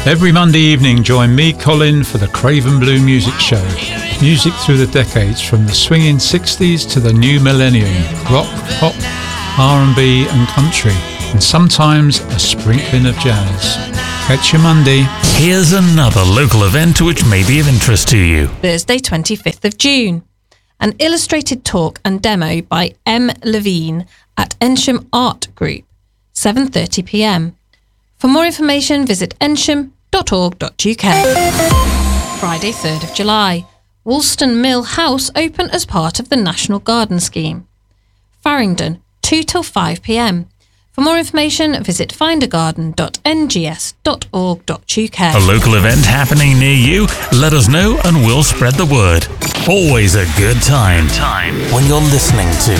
Every Monday evening, join me, Colin, for the Craven Blue Music Show. Music through the decades, from the swinging 60s to the new millennium. Rock, pop, R&B and country, and sometimes a sprinkling of jazz. Catch you Monday. Here's another local event which may be of interest to you. Thursday, 25th of June. An illustrated talk and demo by M. Levine at Ensham Art Group, 7:30pm. For more information, visit ensham.org.uk. Friday, 3rd of July. Woolston Mill House open as part of the National Garden Scheme. Farringdon, 2 till 5pm. For more information, visit findagarden.ngs.org.uk. A local event happening near you? Let us know and we'll spread the word. Always a good time when you're listening to